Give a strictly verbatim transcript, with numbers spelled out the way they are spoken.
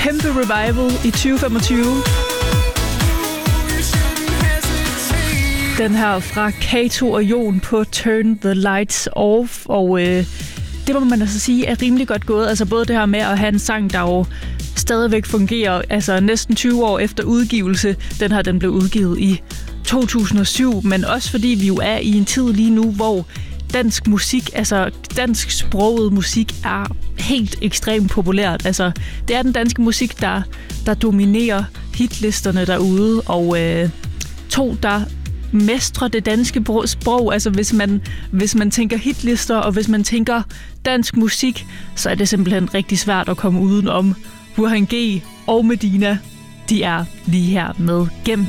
Kæmpe revival i tyve femogtyve. Den her fra Kato og Jon på Turn the Lights Off, og øh, det må man altså sige er rimelig godt gået. Altså både det her med at have en sang, der jo stadigvæk fungerer, altså næsten tyve år efter udgivelse. Den her, den blev udgivet i to tusind og syv, men også fordi vi jo er i en tid lige nu, hvor dansk musik, altså dansk sproget musik er helt ekstremt populært. Altså det er den danske musik, der, der dominerer hitlisterne derude, og øh, to, der mestre det danske sprog. Altså hvis man, hvis man tænker hitlister, og hvis man tænker dansk musik, så er det simpelthen rigtig svært at komme udenom. Burhan G og Medina, de er lige her med Gemt